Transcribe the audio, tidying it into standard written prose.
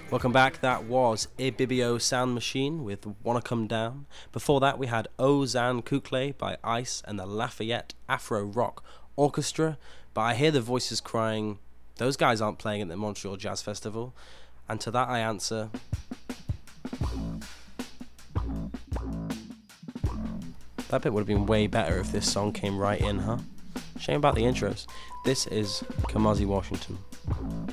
Welcome back. That was Ibibio Sound Machine with Wanna Come Down. Before that, we had Ozan Kukle by Ice and the Lafayette Afro Rock Orchestra. But I hear the voices crying, those guys aren't playing at the Montreal Jazz Festival. And to that I answer, that bit would have been way better if this song came right in, huh? Shame about the intros. This is Kamasi Washington.